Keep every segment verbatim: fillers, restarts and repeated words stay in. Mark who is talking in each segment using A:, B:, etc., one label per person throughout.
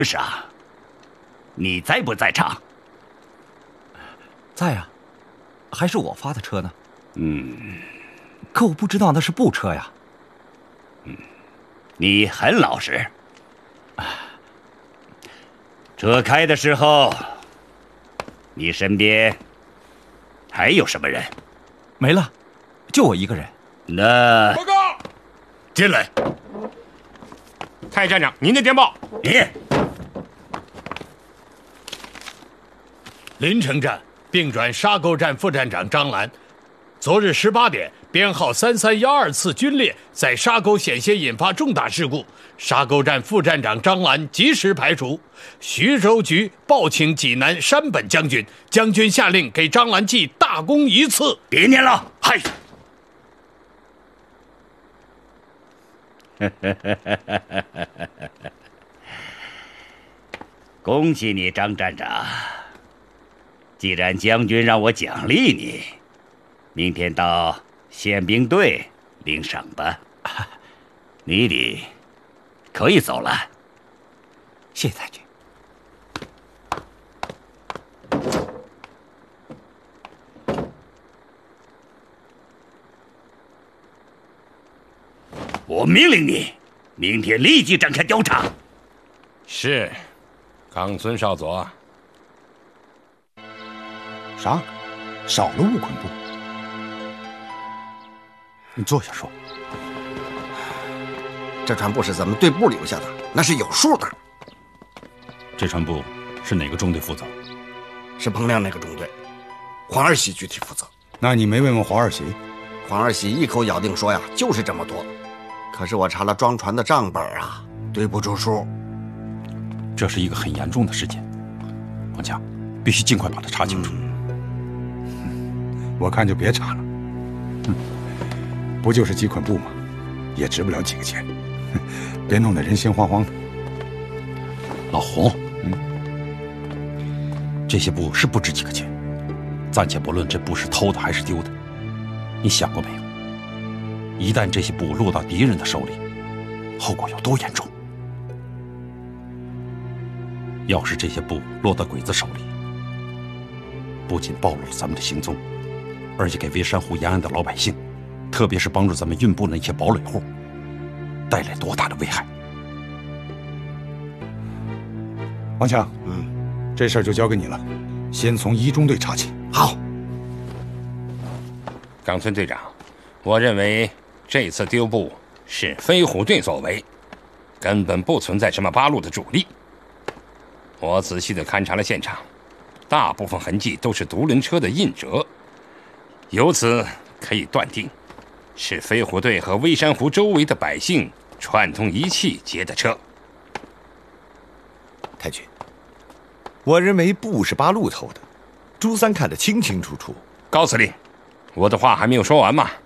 A: 是啊，你在不在场？
B: 在呀，还是我发的车呢。
A: 嗯，
B: 可我不知道那是部车呀。
A: 嗯，你很老实。车开的时候，你身边还有什么人？
B: 没了，就我一个人。
A: 那
C: 报告，
A: 进来。
C: 蔡站长，您的电报。
A: 你
D: 临城站并转沙沟站副站长张兰，昨日十八点，编号三三幺二次军列在沙沟险些引发重大事故，沙沟站副站长张兰及时排除。徐州局报请济南山本将军，将军下令给张兰记大功一次。
A: 别念了，
D: 嗨。
A: 恭喜你，张站长！既然将军让我奖励你，明天到宪兵队领赏吧。你得可以走了。
B: 谢谢太君。
A: 我命令你，明天立即展开调查。
D: 是，冈村少佐。
E: 啥？少了物捆部？你坐下说。
F: 这船布是咱们队部留下的，那是有数的。
E: 这船布是哪个中队负责？
F: 是彭亮那个中队，黄二喜具体负责。
E: 那你没问问黄二喜？
F: 黄二喜一口咬定说呀，就是这么多。可是我查了装船的账本啊，对不出数。
E: 这是一个很严重的事件，王强，必须尽快把它查清楚。嗯、我看就别查了，嗯、不就是几捆布吗？也值不了几个钱，别弄得人心惶惶的。
G: 老洪，嗯，这些布是不值几个钱，暂且不论这布是偷的还是丢的，你想过没有？一旦这些布落到敌人的手里，后果有多严重？要是这些布落到鬼子手里，不仅暴露了咱们的行踪，而且给微山湖沿岸的老百姓，特别是帮助咱们运布的那些堡垒户，带来多大的危害！
E: 王强，
F: 嗯，
E: 这事儿就交给你了，先从一中队查起。
F: 好。
D: 冈村队长，我认为这次丢布是飞虎队所为，根本不存在什么八路的主力。我仔细地勘察了现场，大部分痕迹都是独轮车的印折，由此可以断定，是飞虎队和微山湖周围的百姓串通一气劫的车。
H: 太君，我认为布是八路偷的，朱三看得清清楚楚。
D: 高司令，我的话还没有说完嘛。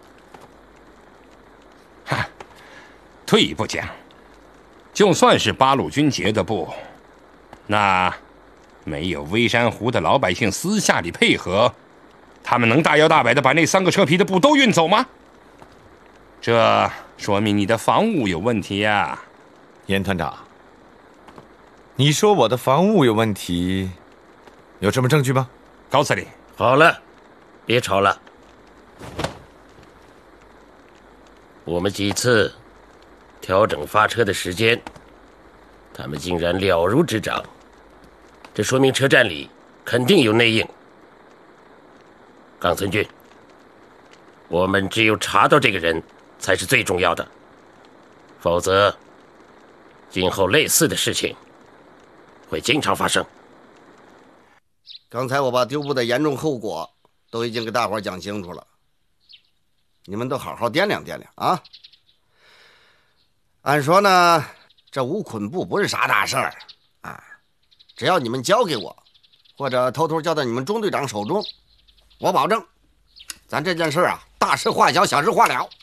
D: 哈，退一步讲，就算是八路军劫的布，那没有微山湖的老百姓私下里配合，他们能大摇大摆的把那三个车皮的布都运走吗？这说明你的防务有问题呀，
H: 严团长。你说我的防务有问题，有什么证据吗？
D: 高司令，
I: 好了，别吵了。我们几次调整发车的时间，他们竟然了如指掌，这说明车站里肯定有内应。冈村君，我们只有查到这个人才是最重要的，否则今后类似的事情会经常发生。
F: 刚才我把丢布的严重后果都已经给大伙讲清楚了，你们都好好掂量掂量啊。按说呢，这五捆布不是啥大事儿啊，只要你们交给我，或者偷偷交到你们中队长手中，我保证咱这件事啊，大事化小，小事化了。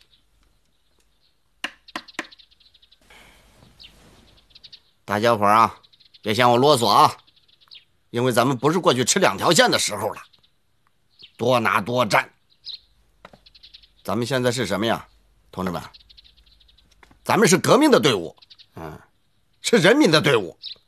F: 大家伙啊，别嫌我啰嗦啊，因为咱们不是过去吃两条线的时候了，多拿多占。咱们现在是什么呀，同志们？咱们是革命的队伍，嗯，是人民的队伍。